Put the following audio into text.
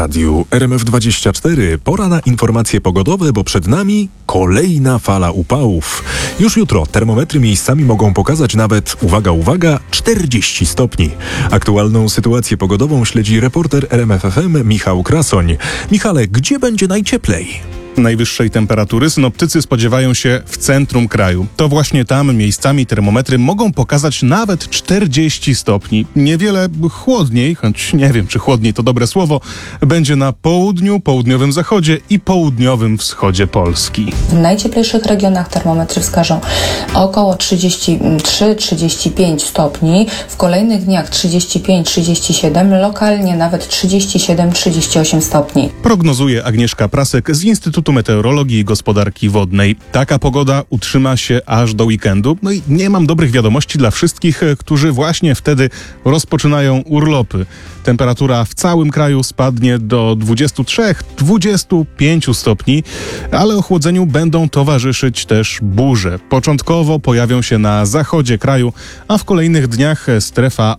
radiu RMF24 pora na informacje pogodowe, bo przed nami kolejna fala upałów. Już jutro termometry miejscami mogą pokazać nawet, uwaga, uwaga, 40 stopni. Aktualną sytuację pogodową śledzi reporter RMF FM Michał Krasoń. Michale, gdzie będzie najcieplej? Najwyższej temperatury synoptycy spodziewają się w centrum kraju. To właśnie tam miejscami termometry mogą pokazać nawet 40 stopni. Niewiele chłodniej, choć nie wiem, czy chłodniej to dobre słowo, będzie na południu, południowym zachodzie i południowym wschodzie Polski. W najcieplejszych regionach termometry wskażą około 33-35 stopni. W kolejnych dniach 35-37, lokalnie nawet 37-38 stopni. Prognozuje Agnieszka Prasek z Instytutu Meteorologii i Gospodarki Wodnej. Taka pogoda utrzyma się aż do weekendu. No i nie mam dobrych wiadomości dla wszystkich, którzy właśnie wtedy rozpoczynają urlopy. Temperatura w całym kraju spadnie do 23-25 stopni, ale ochłodzeniu będą towarzyszyć też burze. Początkowo pojawią się na zachodzie kraju, a w kolejnych dniach strefa